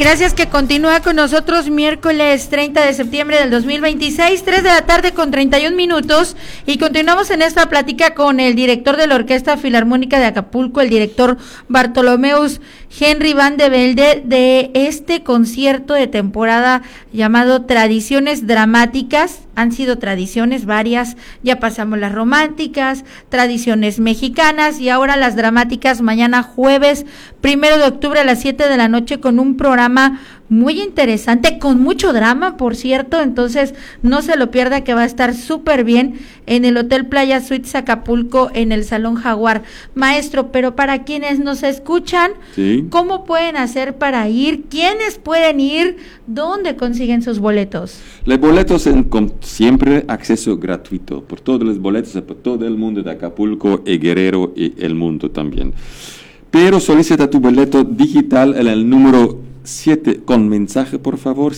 Gracias que continúa con nosotros miércoles 30 de septiembre del 2026, 3 de la tarde con 31 minutos, y continuamos en esta plática con el director de la Orquesta Filarmónica de Acapulco, el director Bartolomeus Henry Van de Velde, de este concierto de temporada llamado Tradiciones Dramáticas. Han sido tradiciones varias, ya pasamos las románticas, tradiciones mexicanas y ahora las dramáticas, mañana jueves 1 de octubre a las 7 de la noche con un programa muy interesante, con mucho drama, por cierto, entonces no se lo pierda, que va a estar súper bien en el Hotel Playa Suites Acapulco, en el Salón Jaguar. Maestro, pero para quienes nos escuchan, sí, ¿cómo pueden hacer para ir? ¿Quiénes pueden ir? ¿Dónde consiguen sus boletos? Los boletos con siempre acceso gratuito, por todos los boletos, por todo el mundo de Acapulco y Guerrero y el mundo también. Pero solicita tu boleto digital en el número 7, con mensaje por favor,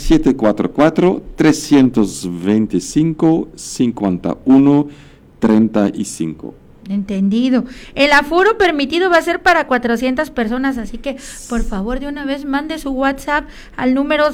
744-325-51-35. Entendido. El aforo permitido va a ser para 400 personas, así que por favor de una vez mande su WhatsApp al número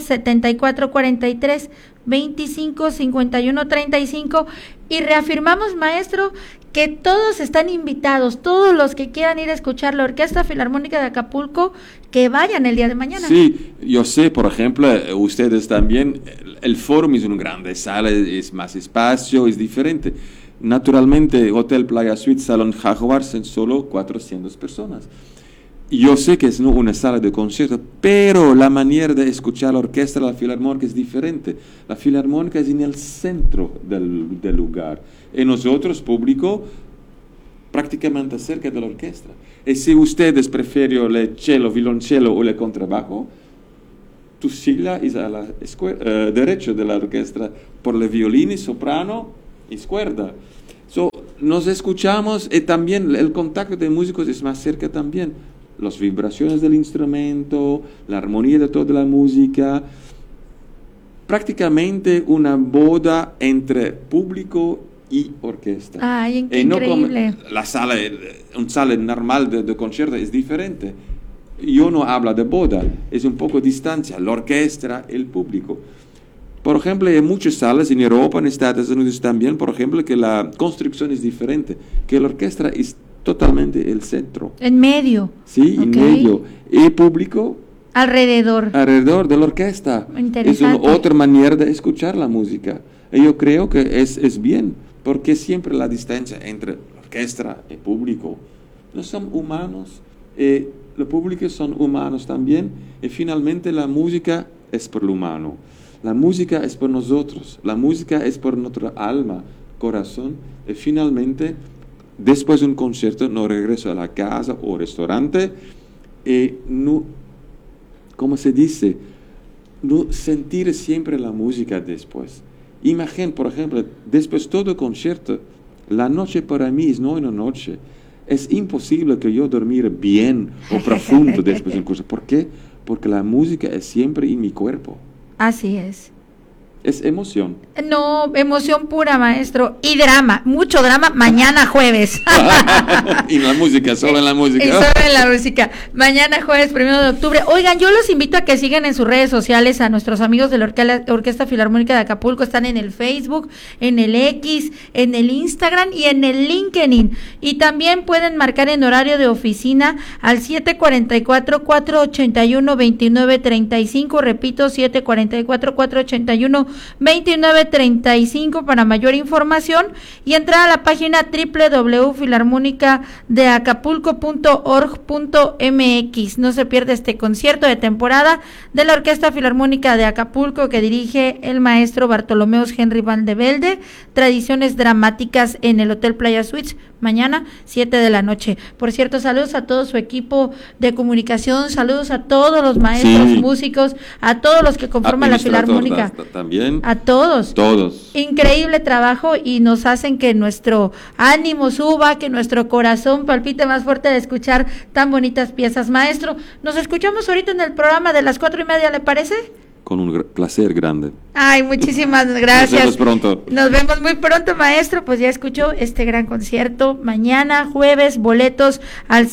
7443-255135 y reafirmamos, maestro, que todos están invitados, todos los que quieran ir a escuchar la Orquesta Filarmónica de Acapulco, que vayan el día de mañana. Sí, yo sé, por ejemplo, ustedes también, el foro es una grande sala, es más espacio, es diferente. Naturalmente, Hotel Playa Suites, Salón Jaguar, son solo 400 personas. Yo sé que es no una sala de concierto, pero la manera de escuchar la orquesta de la filarmónica es diferente. La filarmónica es en el centro del lugar. Y nosotros, público, prácticamente cerca de la orquesta. Y si ustedes prefieren el cello, violoncello o el contrabajo, tu silla es a la derecha de la orquesta, por el violín y soprano y cuerda. Nos escuchamos y también el contacto de músicos es más cerca también. Las vibraciones del instrumento, la armonía de toda la música. Prácticamente una boda entre público y orquesta. ¡Ay, increíble! No una sala normal de concierto es diferente. Yo no hablo de boda, es un poco distancia, la orquesta, el público. Por ejemplo, hay muchas salas en Europa, en Estados Unidos también, por ejemplo, que la construcción es diferente, que la orquesta es totalmente el centro. En medio. Sí, okay. En medio. Y el público alrededor de la orquesta. Es una otra manera de escuchar la música. Y yo creo que es bien, porque siempre la distancia entre la orquesta y el público. No son humanos, y los públicos son humanos también, y finalmente la música es por lo humano. La música es por nosotros, la música es por nuestra alma, corazón, y finalmente, después de un concierto, no regreso a la casa o restaurante, y no, ¿cómo se dice? No sentir siempre la música después. Imaginen, por ejemplo, después de todo concierto, la noche para mí es no una noche. Es imposible que yo dormir bien o profundo después de un concierto. ¿Por qué? Porque la música es siempre en mi cuerpo. Así es. Es emoción. No, emoción pura, maestro. Y drama, mucho drama, mañana jueves. Y la música, solo en la música. Y solo en la música. Mañana jueves 1 de octubre. Oigan, yo los invito a que sigan en sus redes sociales a nuestros amigos de la Orquesta Filarmónica de Acapulco. Están en el Facebook, en el X, en el Instagram y en el LinkedIn. Y también pueden marcar en horario de oficina al 744-481-2935. Repito, 744-481-2935 para mayor información y entrar a la página www.filarmonicadeacapulco.org.mx. No se pierda este concierto de temporada de la Orquesta Filarmónica de Acapulco que dirige el maestro Bartolomeus Henry Van de Velde, tradiciones dramáticas en el Hotel Playa Suites, mañana 7 de la noche. Por cierto, saludos a todo su equipo de comunicación, saludos a todos los maestros, músicos, a todos los que conforman la Filarmónica. También. A todos. Todos. Increíble trabajo y nos hacen que nuestro ánimo suba, que nuestro corazón palpite más fuerte de escuchar tan bonitas piezas. Maestro, nos escuchamos ahorita en el programa de las 4:30, ¿le parece? Con un placer grande. Ay, muchísimas gracias. Nos vemos pronto. Nos vemos muy pronto, maestro. Pues ya escuchó este gran concierto. Mañana, jueves, boletos al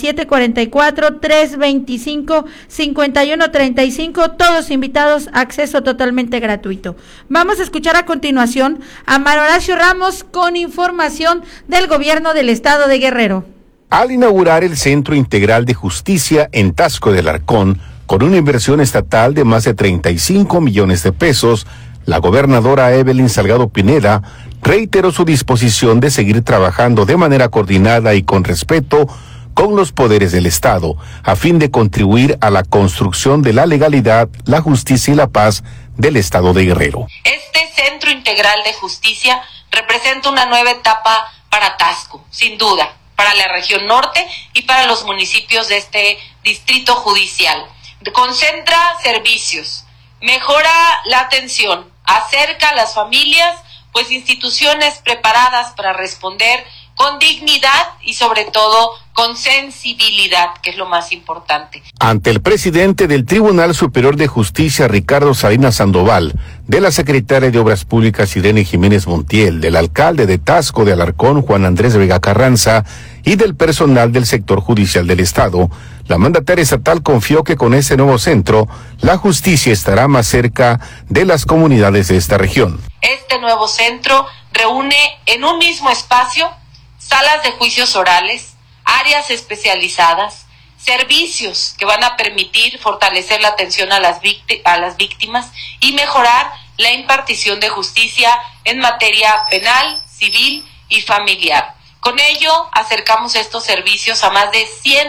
744-325-5135. Todos invitados, acceso totalmente gratuito. Vamos a escuchar a continuación a Mar Horacio Ramos con información del gobierno del estado de Guerrero. Al inaugurar el Centro Integral de Justicia en Taxco de Alarcón, con una inversión estatal de más de 35 millones de pesos, la gobernadora Evelyn Salgado Pineda reiteró su disposición de seguir trabajando de manera coordinada y con respeto con los poderes del Estado, a fin de contribuir a la construcción de la legalidad, la justicia y la paz del Estado de Guerrero. Este Centro Integral de Justicia representa una nueva etapa para Taxco, sin duda, para la región norte y para los municipios de este distrito judicial. Concentra servicios, mejora la atención, acerca a las familias, pues instituciones preparadas para responder con dignidad y sobre todo con sensibilidad, que es lo más importante. Ante el presidente del Tribunal Superior de Justicia, Ricardo Salinas Sandoval, de la secretaria de Obras Públicas, Irene Jiménez Montiel, del alcalde de Taxco de Alarcón, Juan Andrés Vega Carranza, y del personal del sector judicial del Estado, la mandataria estatal confió que con ese nuevo centro, la justicia estará más cerca de las comunidades de esta región. Este nuevo centro reúne en un mismo espacio salas de juicios orales, áreas especializadas, servicios que van a permitir fortalecer la atención a las víctimas y mejorar la impartición de justicia en materia penal, civil y familiar. Con ello, acercamos estos servicios a más de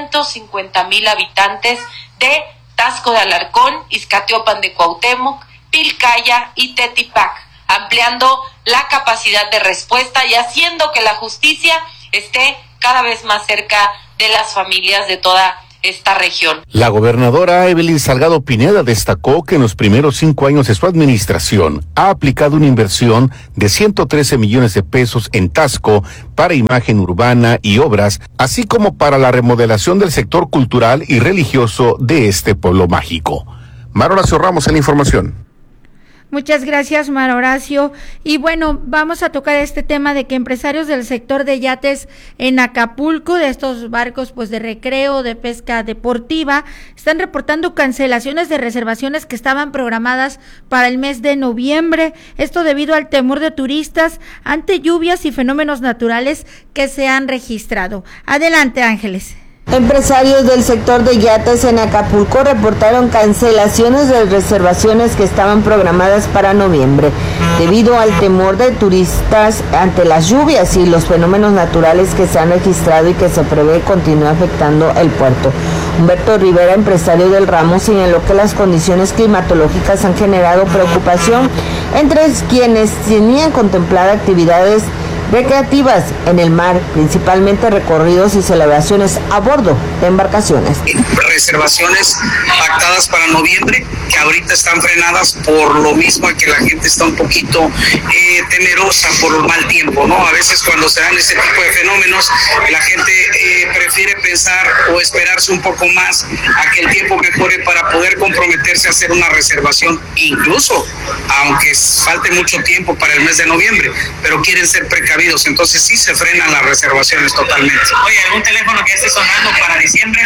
150,000 habitantes de Taxco de Alarcón, Izcateopan de Cuauhtémoc, Pilcaya y Tetipac, ampliando la capacidad de respuesta y haciendo que la justicia esté cada vez más cerca de las familias de toda esta región. La gobernadora Evelyn Salgado Pineda destacó que en los primeros 5 años de su administración ha aplicado una inversión de 113 millones de pesos en Taxco para imagen urbana y obras, así como para la remodelación del sector cultural y religioso de este pueblo mágico. Mar Horacio Ramos en la información. Muchas gracias, Mar Horacio. Y bueno, vamos a tocar este tema de que empresarios del sector de yates en Acapulco, de estos barcos pues de recreo, de pesca deportiva, están reportando cancelaciones de reservaciones que estaban programadas para el mes de noviembre. Esto debido al temor de turistas ante lluvias y fenómenos naturales que se han registrado. Adelante, Ángeles. Empresarios del sector de yates en Acapulco reportaron cancelaciones de reservaciones que estaban programadas para noviembre, debido al temor de turistas ante las lluvias y los fenómenos naturales que se han registrado y que se prevé continúa afectando el puerto. Humberto Rivera, empresario del ramo, señaló que las condiciones climatológicas han generado preocupación entre quienes tenían contemplada actividades recreativas en el mar, principalmente recorridos y celebraciones a bordo de embarcaciones. Reservaciones pactadas para noviembre que ahorita están frenadas por lo mismo que la gente está un poquito temerosa por el mal tiempo, ¿no? A veces cuando se dan ese tipo de fenómenos, la gente prefiere pensar o esperarse un poco más a que el tiempo mejore para poder comprometerse a hacer una reservación, incluso aunque falte mucho tiempo para el mes de noviembre, pero quieren ser precavidos, entonces sí se frenan las reservaciones totalmente. Oye, ¿algún teléfono que esté sonando para diciembre?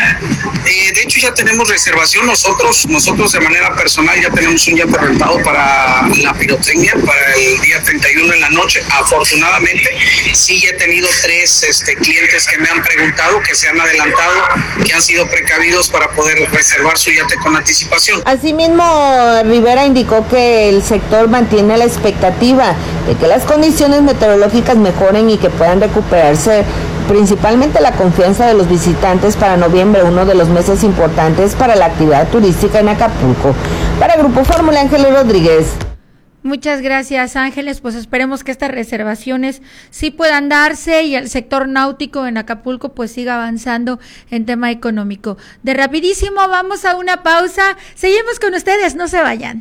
De hecho ya tenemos reservación, nosotros de manera personal ya tenemos un yate rentado para la pirotecnia para el día 31 en la noche. Afortunadamente sí he tenido 3 clientes que me han preguntado, que se han adelantado, que han sido precavidos para poder reservar su yate con anticipación. Asimismo, Rivera indicó que el sector mantiene la expectativa de que las condiciones meteorológicas mejoren y que puedan recuperarse principalmente la confianza de los visitantes para noviembre, uno de los meses importantes para la actividad turística en Acapulco. Para Grupo Fórmula, Ángeles Rodríguez. Muchas gracias, Ángeles. Pues esperemos que estas reservaciones sí puedan darse y el sector náutico en Acapulco pues siga avanzando en tema económico. De rapidísimo vamos a una pausa. Seguimos con ustedes, no se vayan.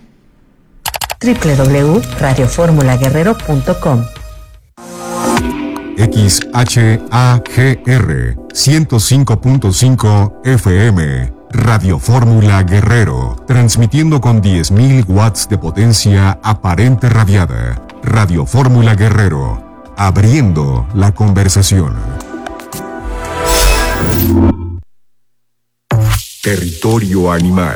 www.radioformulaguerrero.com XHAGR 105.5 FM Radio Fórmula Guerrero. transmitiendo con 10.000 watts de potencia aparente radiada. Radio Fórmula Guerrero, abriendo la conversación. Territorio animal.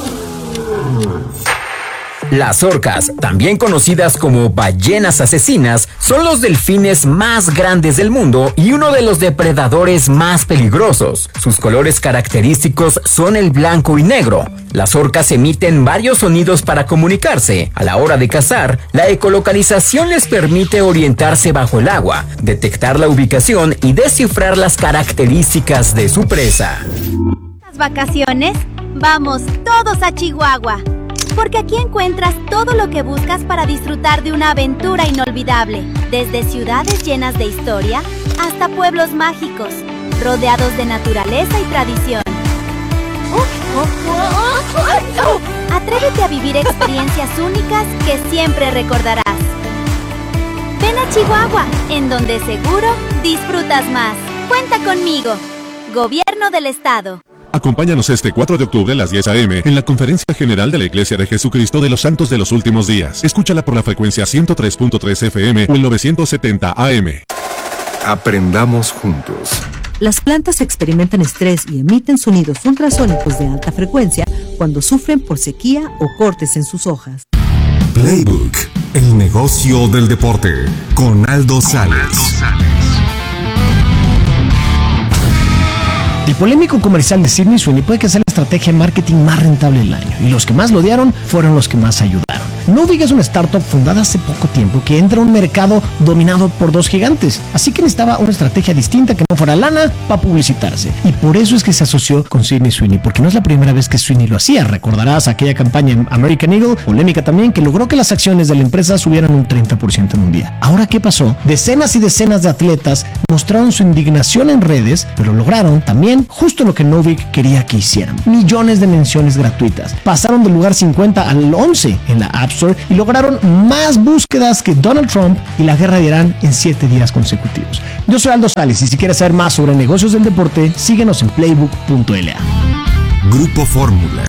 Las orcas, también conocidas como ballenas asesinas, son los delfines más grandes del mundo y uno de los depredadores más peligrosos. Sus colores característicos son el blanco y negro. Las orcas emiten varios sonidos para comunicarse. A la hora de cazar, la ecolocalización les permite orientarse bajo el agua, detectar la ubicación y descifrar las características de su presa. ¿Las vacaciones? Vamos todos a Chihuahua. Porque aquí encuentras todo lo que buscas para disfrutar de una aventura inolvidable. Desde ciudades llenas de historia hasta pueblos mágicos, rodeados de naturaleza y tradición. Atrévete a vivir experiencias únicas que siempre recordarás. Ven a Chihuahua, en donde seguro disfrutas más. Cuenta conmigo. Gobierno del Estado. Acompáñanos este 4 de octubre a las 10 a.m. en la Conferencia General de la Iglesia de Jesucristo de los Santos de los Últimos Días. Escúchala por la frecuencia 103.3 FM o el 970 AM. Aprendamos juntos. Las plantas experimentan estrés y emiten sonidos ultrasónicos de alta frecuencia cuando sufren por sequía o cortes en sus hojas. Playbook, el negocio del deporte, con Aldo Sales. El polémico comercial de Sydney Sweeney puede que sea la estrategia de marketing más rentable del año, y los que más lo odiaron fueron los que más ayudaron. Novig es una startup fundada hace poco tiempo que entra a un mercado dominado por dos gigantes, así que necesitaba una estrategia distinta que no fuera lana para publicitarse. Y por eso es que se asoció con Sydney Sweeney, porque no es la primera vez que Sweeney lo hacía. Recordarás aquella campaña en American Eagle, polémica también, que logró que las acciones de la empresa subieran un 30% en un día. Ahora, ¿qué pasó? Decenas y decenas de atletas mostraron su indignación en redes, pero lograron también justo lo que Novig quería que hicieran: millones de menciones gratuitas. Pasaron del lugar 50 al 11 en la App Store y lograron más búsquedas que Donald Trump y la guerra de Irán en 7 días consecutivos. Yo soy Aldo Sales y si quieres saber más sobre negocios del deporte, síguenos en playbook.la. Grupo Fórmula.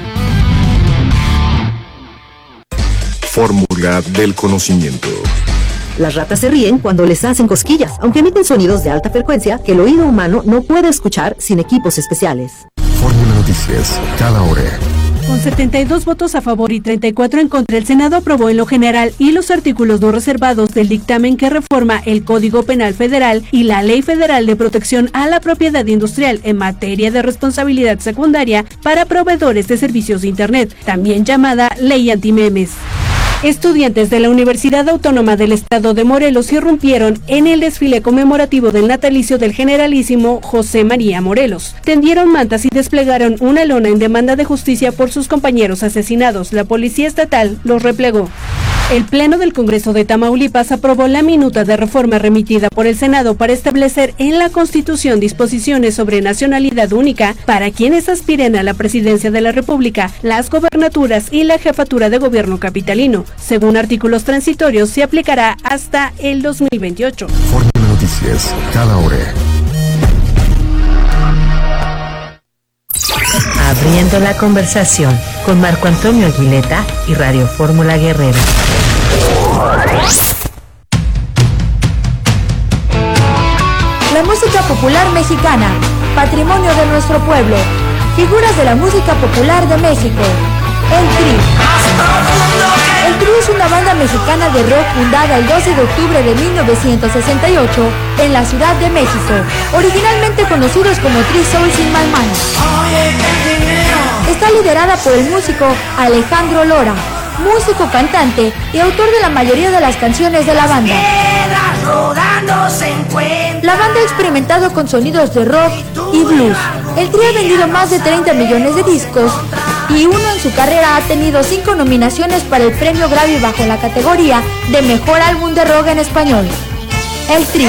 Fórmula del conocimiento. Las ratas se ríen cuando les hacen cosquillas, aunque emiten sonidos de alta frecuencia que el oído humano no puede escuchar sin equipos especiales. Fórmula Noticias, cada hora. Con 72 votos a favor y 34 en contra, el Senado aprobó en lo general y los artículos no reservados del dictamen que reforma el Código Penal Federal y la Ley Federal de Protección a la Propiedad Industrial en materia de responsabilidad secundaria para proveedores de servicios de Internet, también llamada Ley Antimemes. Estudiantes de la Universidad Autónoma del Estado de Morelos irrumpieron en el desfile conmemorativo del natalicio del generalísimo José María Morelos. Tendieron mantas y desplegaron una lona en demanda de justicia por sus compañeros asesinados. La policía estatal los replegó. El Pleno del Congreso de Tamaulipas aprobó la minuta de reforma remitida por el Senado para establecer en la Constitución disposiciones sobre nacionalidad única para quienes aspiren a la presidencia de la República, las gobernaturas y la jefatura de gobierno capitalino. Según artículos transitorios, se aplicará hasta el 2028. Fórmula Noticias, cada hora. Abriendo la conversación con Marco Antonio Aguileta y Radio Fórmula Guerrero. La música popular mexicana, patrimonio de nuestro pueblo, figuras de la música popular de México. El Tri. El Tri es una banda mexicana de rock fundada el 12 de octubre de 1968 en la Ciudad de México, originalmente conocidos como Tri Souls in My Mind. Está liderada por el músico Alejandro Lora, músico, cantante y autor de la mayoría de las canciones de la banda. La banda ha experimentado con sonidos de rock y blues. El Tri ha vendido más de 30 millones de discos y uno en su carrera ha tenido 5 nominaciones para el premio Grammy bajo la categoría de Mejor Álbum de Rock en Español. El Tri.